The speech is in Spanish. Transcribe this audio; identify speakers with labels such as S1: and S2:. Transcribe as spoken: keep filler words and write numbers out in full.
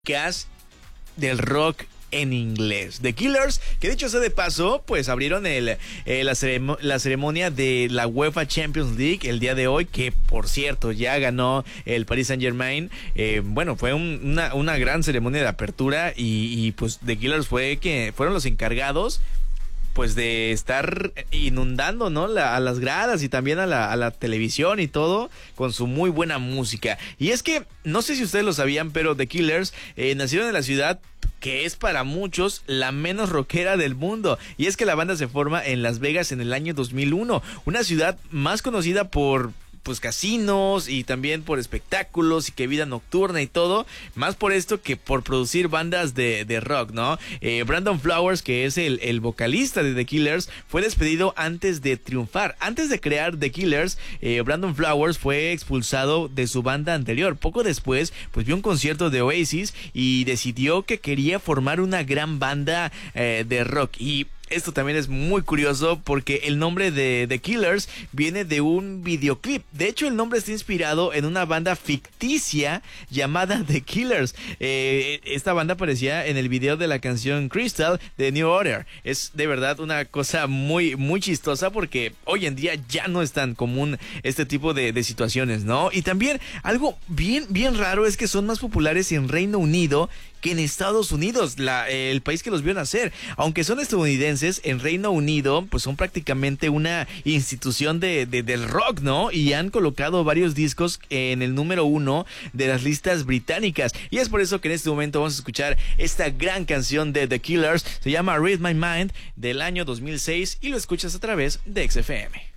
S1: cast del rock en inglés. The Killers, que dicho sea de paso, pues abrieron el, eh, la, ceremo- la ceremonia de la UEFA Champions League el día de hoy, que por cierto ya ganó el Paris Saint Germain. Eh, bueno, fue un, una, una gran ceremonia de apertura y, y pues The Killers fue que fueron los encargados pues de estar inundando, ¿no? La, a las gradas y también a la, a la televisión y todo con su muy buena música. Y es que, no sé si ustedes lo sabían, pero The Killers eh, nacieron en la ciudad que es para muchos la menos rockera del mundo. Y es que la banda se forma en Las Vegas en el año dos mil uno, una ciudad más conocida por pues casinos y también por espectáculos y que vida nocturna y todo, más por esto que por producir bandas de, de rock, ¿no? Eh, Brandon Flowers, que es el, el vocalista de The Killers, fue despedido antes de triunfar. Antes de crear The Killers, eh, Brandon Flowers fue expulsado de su banda anterior. Poco después, pues vio un concierto de Oasis y decidió que quería formar una gran banda eh, de rock. Y esto también es muy curioso porque el nombre de The Killers viene de un videoclip. De hecho, el nombre está inspirado en una banda ficticia llamada The Killers. Eh, esta banda aparecía en el video de la canción Crystal de New Order. Es de verdad una cosa muy, muy chistosa porque hoy en día ya no es tan común este tipo de, de situaciones, ¿no? Y también algo bien, bien raro es que son más populares en Reino Unido que en Estados Unidos, la, el país que los vio nacer. Aunque son estadounidenses, en Reino Unido pues son prácticamente una institución de, de, del rock, ¿no? Y han colocado varios discos en el número uno de las listas británicas. Y es por eso que en este momento vamos a escuchar esta gran canción de The Killers. Se llama Read My Mind, del año dos mil seis, y lo escuchas a través de X F M.